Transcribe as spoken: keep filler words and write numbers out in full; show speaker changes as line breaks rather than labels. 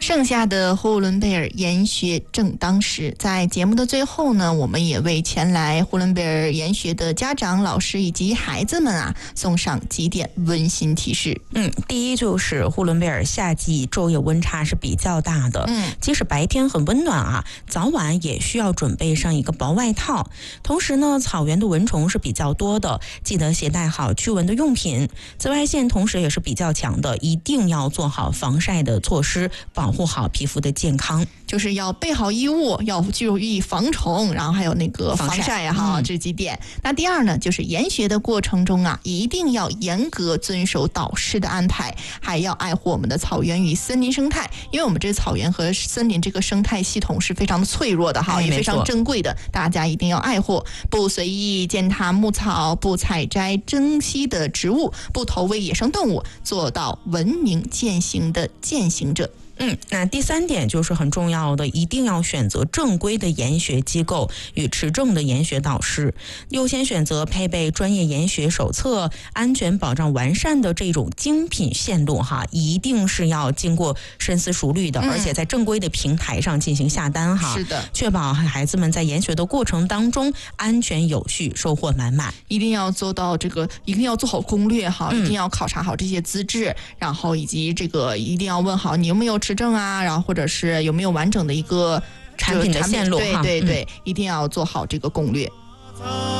剩下的呼伦贝尔研学正当时。在节目的最后呢，我们也为前来呼伦贝尔研学的家长、老师以及孩子们啊送上几点温馨提示。
嗯，第一就是呼伦贝尔夏季昼夜温差是比较大的，
嗯，
即使白天很温暖啊，早晚也需要准备上一个薄外套。同时呢，草原的蚊虫是比较多的，记得携带好驱蚊的用品。紫外线同时也是比较强的，一定要做好防晒的措施，保护好皮肤的健康。
就是要备好衣物，要注意防虫，然后还有那个防晒啊，哈、嗯，这几点。那第二呢，就是研学的过程中啊，一定要严格遵守导师的安排，还要爱护我们的草原与森林生态，因为我们这草原和森林这个生态系统是非常的脆弱的哈、哎，也非常珍贵的，大家一定要爱护，不随意践踏牧草，不采摘珍稀的植物，不投喂野生动物，做到文明践行的践行者。
嗯，那第三点就是很重要的，一定要选择正规的研学机构与持证的研学导师，优先选择配备专业研学手册、安全保障完善的这种精品线路哈，一定是要经过深思熟虑的，嗯、而且在正规的平台上进行下单哈，
是的，
确保孩子们在研学的过程当中安全有序，收获满满。
一定要做到这个，一定要做好攻略哈，嗯、一定要考察好这些资质，然后以及这个一定要问好你有没有持证啊，然后或者是有没有完整的一个
产品的线路哈，
对对对、嗯，一定要做好这个攻略。